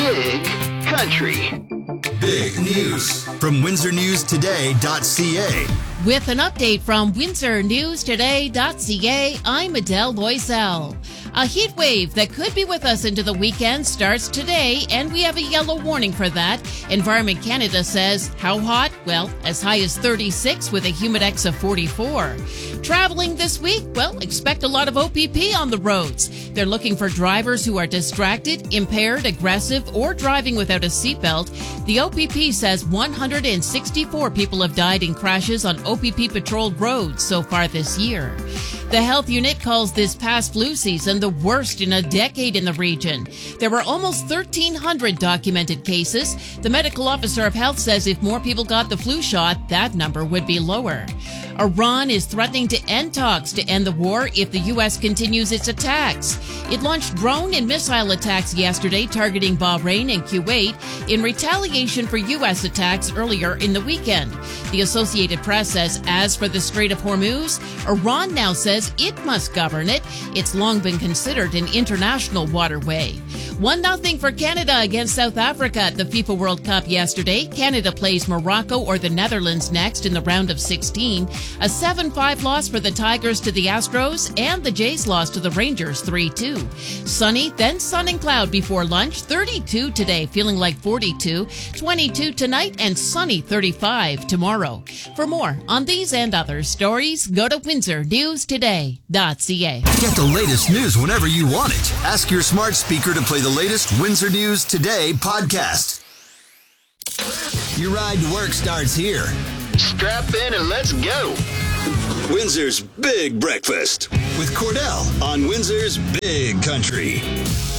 Big Country. Big news from WindsorNewsToday.ca. With an update from WindsorNewsToday.ca, I'm Adele Loisel. A heat wave that could be with us into the weekend starts today, and we have a yellow warning for that. Environment Canada says, how hot? Well, as high as 36 with a humidex of 44. Traveling this week? Well, expect a lot of OPP on the roads. They're looking for drivers who are distracted, impaired, aggressive, or driving without a seatbelt. The OPP says 164 people have died in crashes on OPP-patrolled roads so far this year. The health unit calls this past flu season the worst in a decade in the region. There were almost 1,300 documented cases. The medical officer of health says if more people got the flu shot, that number would be lower. Iran is threatening to end talks to end the war if the U.S. continues its attacks. It launched drone and missile attacks yesterday targeting Bahrain and Kuwait in retaliation for U.S. attacks earlier in the weekend. The Associated Press says as for the Strait of Hormuz, Iran now says it must govern it. It's long been considered an international waterway. 1-0 for Canada against South Africa at the FIFA World Cup yesterday. Canada plays Morocco or the Netherlands next in the round of 16. A 7-5 loss for the Tigers to the Astros, and the Jays lost to the Rangers 3-2. Sunny, then sun and cloud before lunch. 32 today, feeling like 42. 22 tonight, and sunny 35 tomorrow. For more on these and other stories, go to WindsorNewsToday.ca. Get the latest news whenever you want it. Ask your smart speaker to play the latest Windsor News Today podcast. Your ride to work starts here. Strap in and let's go. Windsor's Big Breakfast with Cordell on Windsor's Big Country.